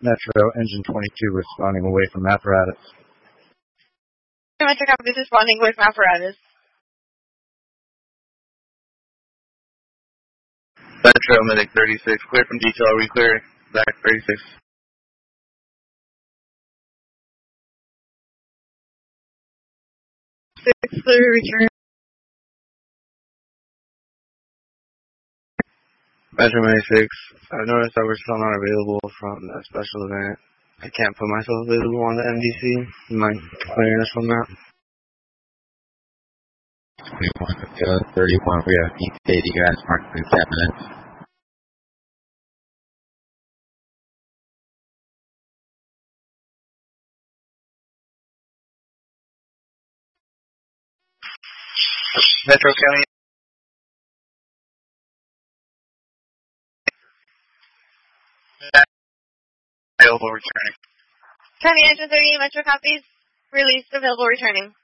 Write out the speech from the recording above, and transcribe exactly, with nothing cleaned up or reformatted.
Metro, engine twenty-two responding away from apparatus. Metro Campus responding away from apparatus. Metro, Medic thirty-six, clear from detail, re-clear, back thirty-six. Six, clear, return. Metro ninety-six, I noticed that we're still not available from that special event. I can't put myself available on the M D C. You mind clearing us from that? twenty-one, thirty-one, we have P T eighty guys marked in ten minutes. Metro County. Available returning. County engine thirty, Metro copies. Release available returning.